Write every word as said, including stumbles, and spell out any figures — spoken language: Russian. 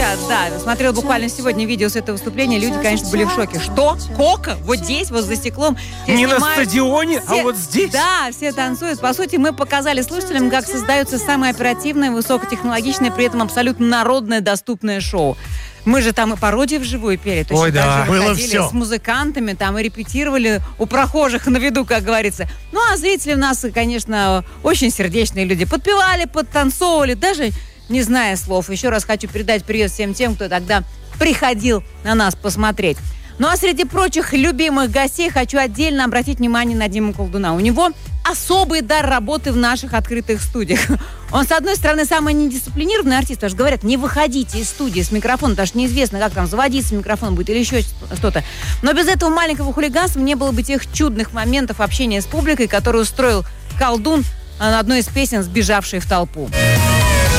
Сейчас, да. Смотрел буквально сегодня видео с этого выступления. Люди, конечно, были в шоке. Что? Кока? Вот здесь, вот за стеклом. Не на стадионе, а вот здесь? Да, все танцуют. По сути, мы показали слушателям, как создается самое оперативное, высокотехнологичное, при этом абсолютно народное, доступное шоу. Мы же там и пародии вживую пели. То Ой, да, было все. С музыкантами, там и репетировали у прохожих на виду, как говорится. Ну, а зрители у нас, конечно, очень сердечные люди. Подпевали, подтанцовывали, даже не зная слов. Еще раз хочу передать привет всем тем, кто тогда приходил на нас посмотреть. Ну, а среди прочих любимых гостей хочу отдельно обратить внимание на Диму Колдуна. У него особый дар работы в наших открытых студиях. Он, с одной стороны, самый недисциплинированный артист, потому что говорят, не выходите из студии с микрофона, потому что неизвестно, как там заводиться микрофон будет или еще что-то. Но без этого маленького хулиганства не было бы тех чудных моментов общения с публикой, которые устроил Колдун на одной из песен, сбежавшей в толпу.